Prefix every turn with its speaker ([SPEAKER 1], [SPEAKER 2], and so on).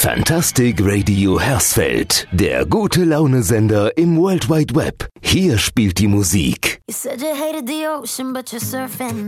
[SPEAKER 1] Fantastic Radio Hersfeld, der gute Laune-Sender im World Wide Web. Hier spielt die Musik.
[SPEAKER 2] You said you hated the ocean, but you're surfing.